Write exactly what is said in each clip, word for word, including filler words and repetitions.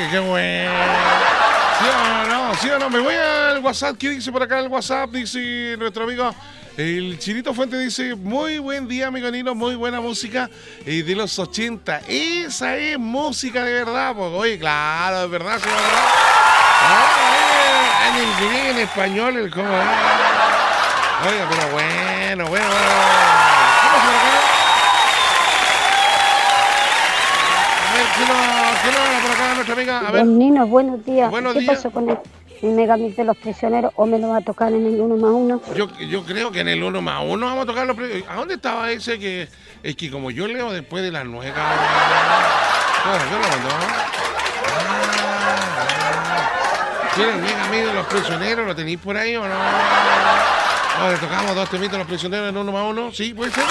qué bueno. ¿Sí o no? ¿Sí o no? Me voy al WhatsApp. ¿Qué dice por acá el WhatsApp? Dice nuestro amigo el Chinito Fuente. Dice, muy buen día, amigo Nino. Muy buena música eh, de los ochenta. Esa es música de verdad. Pues, oye, claro, de verdad, sí, de verdad. Ah, en inglés, en español, el cómo. Oiga, pero bueno, bueno, bueno. ¿Qué pasa por acá? A ver, ¿qué no, qué no habla por acá nuestra amiga? A ver. Don Nino, buenos días. Buenos ¿Qué días. pasó con el, el Megamix de los prisioneros? ¿O me lo va a tocar en el uno más uno? Yo, yo creo que en el uno más uno vamos a tocar los pre- ¿A dónde estaba ese que es que como yo leo después de las nueve? Bueno, yo lo mandó. Ah, ¿tiene el Mega Mix de los prisioneros? ¿Lo tenéis por ahí o no? Oh, le tocamos dos temitas a los prisioneros en uno más uno. Sí, puede ser.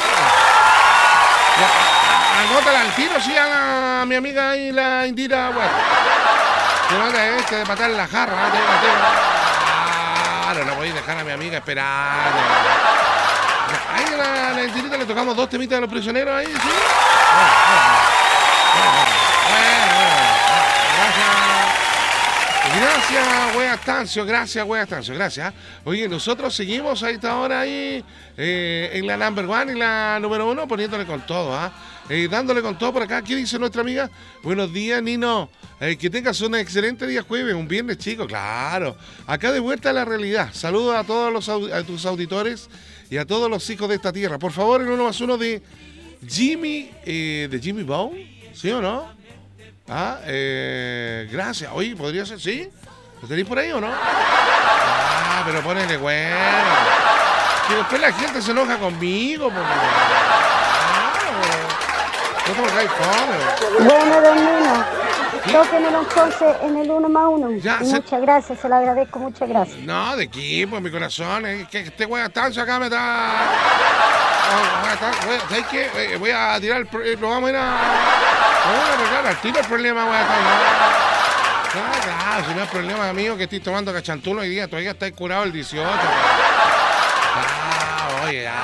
Ya, anótala al tiro, sí, a, la, a mi amiga ahí, la Indira. Bueno, te manda este de patar la jarra. ¿No? Claro, no podéis dejar a mi amiga esperando. Ya, ahí a la, la Indirita le tocamos dos temitas a los prisioneros ahí, ¿sí? Bueno, bueno, bueno, bueno, bueno, gracias. Gracias, wea Stancio, gracias, wea Stancio, gracias. Oye, nosotros seguimos a esta hora ahí eh, en la number one y la número uno, poniéndole con todo, ¿ah? Eh, dándole con todo por acá. ¿Qué dice nuestra amiga? Buenos días, Nino. Eh, que tengas un excelente día jueves, un viernes, chico, claro. Acá de vuelta a la realidad. Saludos a todos los aud- a tus auditores y a todos los hijos de esta tierra. Por favor, el uno más uno de Jimmy, eh, de Jimmy Bone, ¿sí o no? Ah, eh, gracias. Oye, ¿podría ser? ¿Sí? ¿Lo tenéis por ahí o no? Ah, pero ponele bueno. Que después la gente se enoja conmigo. Porque... Ah, no te pongáis fome. Bueno, Don Nino, ¿Sí? tóquenelo entonces en el uno más uno. Ya, Y se- muchas gracias, se lo agradezco, muchas gracias. No, de equipo, mi corazón. Es que este wea Stancio acá me está... Oh, wea Stancio, wea, ¿sabes qué? Eh, voy a tirar el... pro- eh, Lo vamos a ir a... Vamos a arreglar al tiro el problema, wea Stancio. Claro, claro, si no es problema mío que estoy tomando cachantulo hoy día, todavía estáis curado el dieciocho. Ah, oye, ya.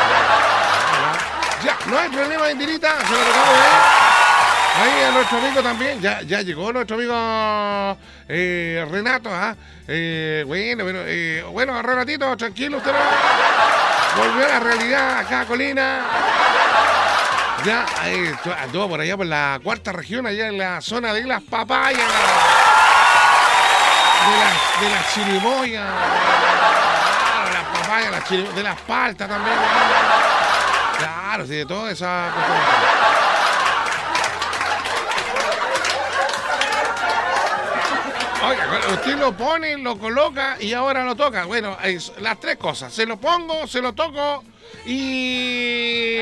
Ya, no hay problema, Indirita, se lo tocamos ahí. Ahí a nuestro amigo también, ya, ya llegó nuestro amigo eh, Renato, ¿ah? Eh, bueno, bueno, eh, bueno, Renatito, tranquilo, usted no volvió a la realidad acá a Colina. Ya, ahí, anduvo por allá por la cuarta región, allá en la zona de las papayas, de las de las chirimoyas, claro, las papayas, las chirimo- de las paltas también, claro, sí, de toda esa cuestión. Oiga, usted lo pone, lo coloca y ahora lo toca. Bueno, es las tres cosas. Se lo pongo, se lo toco y...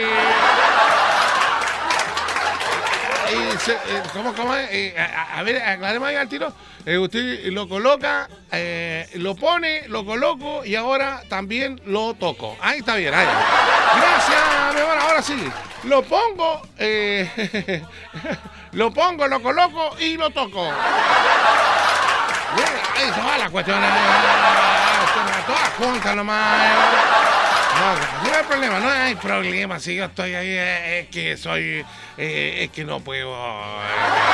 y se- eh, ¿Cómo, cómo es? Eh, a, a ver, aclaremos ahí al tiro. Eh, usted lo coloca, eh, lo pone, lo coloco y ahora también lo toco. Ahí está bien, ahí. Gracias, mi amor. Ahora sí. Lo pongo, eh, lo pongo, lo coloco y lo toco. Bueno, ahí todas las cuestiones, todas juntas nomás. No, no hay problema, no hay problema. Si yo estoy ahí, eh, es que soy, eh, es que no puedo. eh,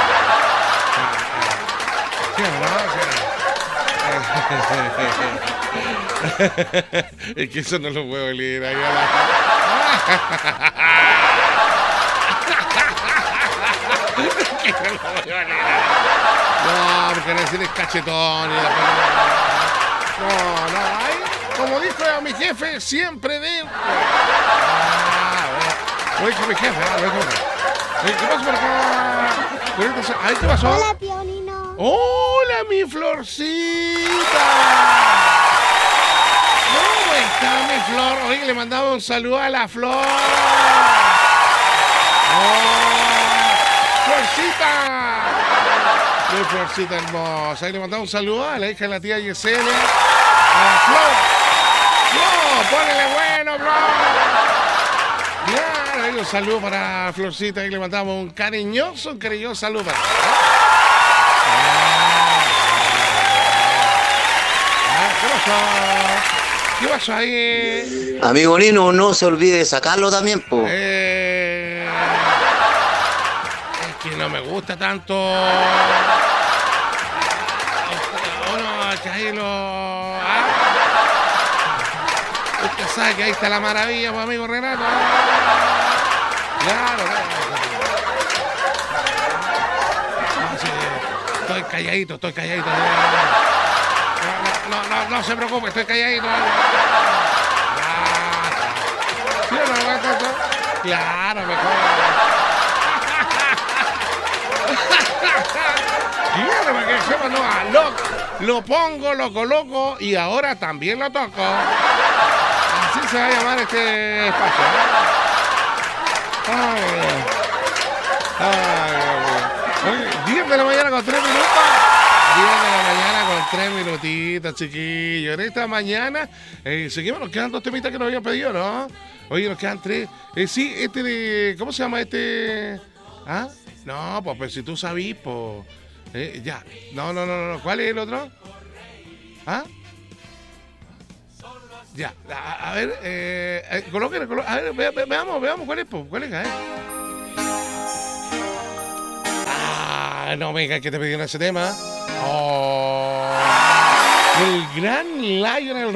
¿Sí o no? Sí. Es que eso no lo puedo leer ahí a la... que no lo puedo leer. No, porque no decir es cachetón y la... No, no, ahí, como dijo mi jefe, siempre de... Ah, bueno. Lo dijo mi jefe, ah, lo dijo mi jefe. Oye, ¿qué pasó por acá? Ahorita, ahí, ¿qué pasó? Hola, Pionino. ¡Hola, mi florcita! ¿Cómo está mi flor? Oye, le mandaba un saludo a la flor. ¡Oh! ¡Florcita! Mi florcita hermosa. Ahí le mandaba un saludo a la hija de la tía Yesenia. A la flor. ¡Flor! ¡Ponele bueno, flor! Claro, ahí un saludo para Florcita. Ahí le mandamos un cariñoso, un cariñoso saludo para ella. Ah, ¿qué pasó? ¿Qué pasó ahí? Amigo Nino, no se olvide de sacarlo también, po. Eh, es que no me gusta tanto. que ahí lo... ¿ah? Usted sabe que ahí está la maravilla, pues, amigo Renato. Claro, claro. No, sí, estoy calladito, estoy calladito. No, no, no, no, no se preocupe, estoy calladito. ¿Sí o no? Claro, mejor. Claro, para que sepa, no, lo, lo pongo, lo coloco y ahora también lo toco. Así se va a llamar este espacio. Ay, ay, ay. Oye, diez de la mañana con tres minutos. diez de la mañana con tres minutitos, chiquillos. En esta mañana, eh, seguimos, nos quedan dos temitas que nos habían pedido, ¿no? Oye, nos quedan tres. Eh, sí, este de. ¿Cómo se llama este? ¿Ah? No, pues, pues si tú sabís, pues. Eh, ya. No, no, no, no. ¿Cuál es el otro? ¿Ah? Ya. A, a ver, eh, eh, colóquenlo, colóquenlo. A ver, ve, ve, veamos, veamos cuál es, pues. ¿Cuál es, eh? Ah, no me digas que te pidieron ese tema. Oh. El gran Lionel